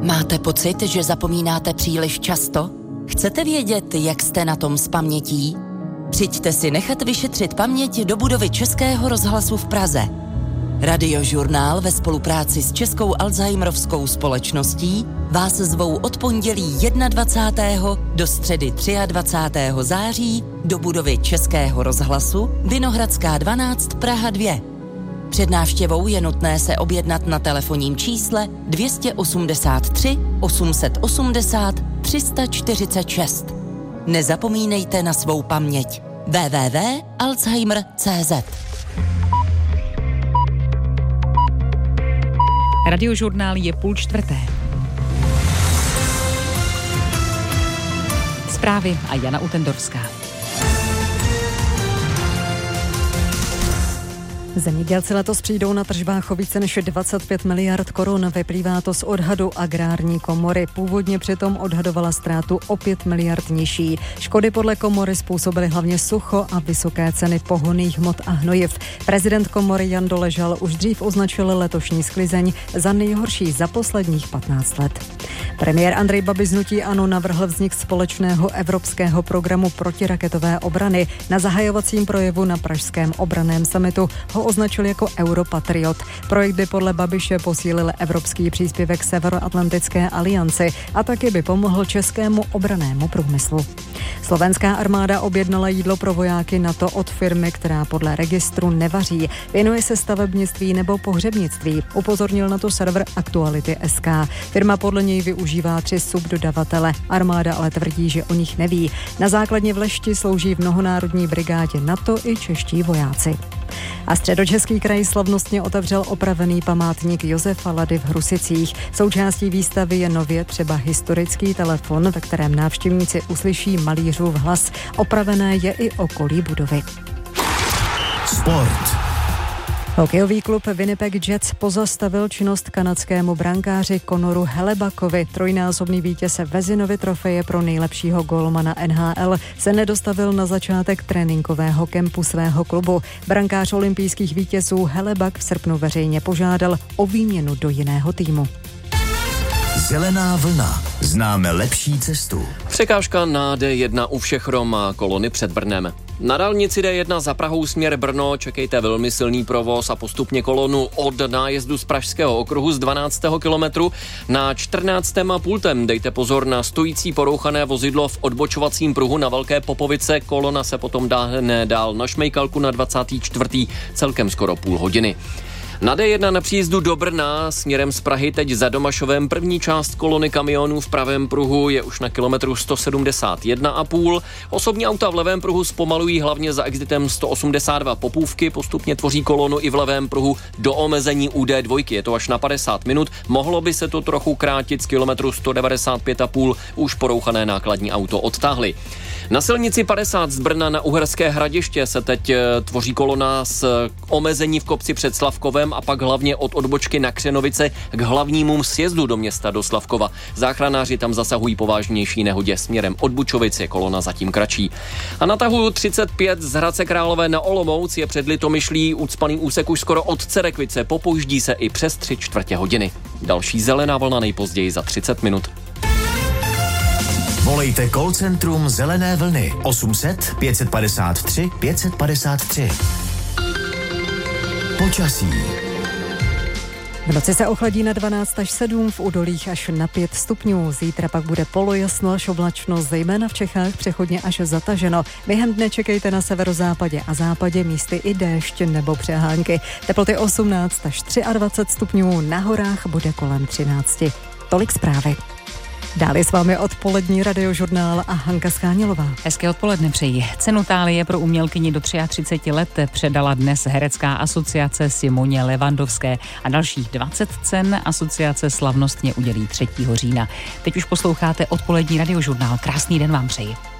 Máte pocit, že zapomínáte příliš často? Chcete vědět, jak jste na tom s pamětí? Přijďte si nechat vyšetřit paměť do budovy Českého rozhlasu v Praze. Radiožurnál ve spolupráci s Českou Alzheimerovskou společností vás zvou od pondělí 21. do středy 23. září do budovy Českého rozhlasu Vinohradská 12 Praha 2. Před návštěvou je nutné se objednat na telefonním čísle 283 880 346. Nezapomínejte na svou paměť. www.alzheimer.cz. Radiožurnál je 3:30. Zprávy a Jana Utendorská. Zemědělci letos přijdou na tržbách o více než 25 miliard korun. Vyplývá to z odhadu Agrární komory. Původně přitom odhadovala ztrátu o 5 miliard nižší. Škody podle komory způsobily hlavně sucho a vysoké ceny pohonných hmot a hnojiv. Prezident komory Jan Doležal už dřív označil letošní sklizeň za nejhorší za posledních 15 let. Premiér Andrej Babiš z hnutí ANO navrhl vznik společného evropského programu protiraketové obrany. Na zahajovacím projevu na pražském obranném summitu ho označil jako Europatriot. Projekt by podle Babiše posílil evropský příspěvek Severoatlantické alianci a taky by pomohl českému obrannému průmyslu. Slovenská armáda objednala jídlo pro vojáky NATO od firmy, která podle registru nevaří. Věnuje se stavebnictví nebo pohřebnictví. Upozornil na to server Aktuality.sk. Firma podle něj využívá 3 subdodavatele. Armáda ale tvrdí, že o nich neví. Na základně v Lešti slouží v mnohonárodní brigádě NATO i čeští vojáci. A Středočeský kraj slavnostně otevřel opravený památník Josefa Lady v Hrusicích. Součástí výstavy je nově třeba historický telefon, ve kterém návštěvníci uslyší malířův hlas. Opravené je i okolí budovy. Sport. Hokejový klub Winnipeg Jets pozastavil činnost kanadskému brankáři Connoru Hellebuyckovi. Trojnásobný vítěz Vezinovy trofeje pro nejlepšího gólmana NHL se nedostavil na začátek tréninkového kempu svého klubu. Brankář olympijských vítězů Hellebuyck v srpnu veřejně požádal o výměnu do jiného týmu. Zelená vlna. Známe lepší cestu. Překážka na D1 u všech Roma, kolony před Brnem. Na dálnici D1 za Prahou směr Brno čekejte velmi silný provoz a postupně kolonu od nájezdu z Pražského okruhu z 12. kilometru. Na 14. pultem dejte pozor na stojící porouchané vozidlo v odbočovacím pruhu na Velké Popovice. Kolona se potom dáhne dál na Šmejkalku na 24. celkem skoro půl hodiny. Na D1 na příjezdu do Brna směrem z Prahy teď za Domašovem první část kolony kamionů v pravém pruhu je už na kilometru 171,5. Osobní auta v levém pruhu zpomalují hlavně za exitem 182 Popůvky, postupně tvoří kolonu i v levém pruhu do omezení u D2, je to až na 50 minut. Mohlo by se to trochu krátit z kilometru 195,5, už porouchané nákladní auto odtáhli. Na silnici 50 z Brna na Uherské Hradiště se teď tvoří kolona s omezení v kopci před Slavkovem a pak hlavně od odbočky na Křenovice k hlavnímu sjezdu do města do Slavkova. Záchranáři tam zasahují po vážnější nehodě směrem od Bučovic, je kolona zatím kratší. A na tahu 35 z Hradce Králové na Olomouc je před Litomyšlí ucpaný úsek už skoro od Cerekvice, popouždí se i přes 3/4 hodiny. Další zelená vlna nejpozději za 30 minut. Volejte call centrum Zelené vlny 800 553 553. Počasí. V noci se ochladí na 12 až 7, v údolích až na 5 stupňů. Zítra pak bude polojasno až oblačno, zejména v Čechách přechodně až zataženo. Během dne čekejte na severozápadě a západě místy i déšť nebo přehánky. Teploty 18 až 23 stupňů, na horách bude kolem 13. Tolik zprávy. Dále s vámi odpolední radiožurnál a Hanka Skánělová. Hezké odpoledne přeji. Cenu Thálie pro umělkyni do 33 let předala dnes herecká asociace Simoně Levandovské a dalších 20 cen asociace slavnostně udělí 3. října. Teď už posloucháte odpolední radiožurnál. Krásný den vám přeji.